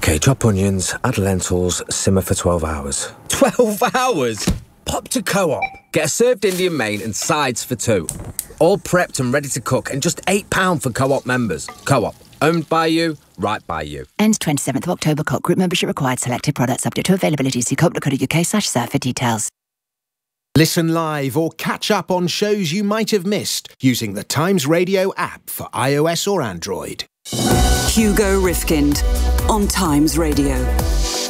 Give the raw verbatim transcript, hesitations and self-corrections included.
OK, chop onions, add lentils, simmer for twelve hours. twelve hours? Pop to Co-op. Get a served Indian main and sides for two. All prepped and ready to cook and just eight pounds for Co-op members. Co-op. Owned by you, right by you. Ends twenty-seventh of October. Co-op group membership required. Selected products subject to availability. See co op dot co dot uk slash serve for details. Listen live or catch up on shows you might have missed using the Times Radio app for iOS or Android. Hugo Rifkind on Times Radio.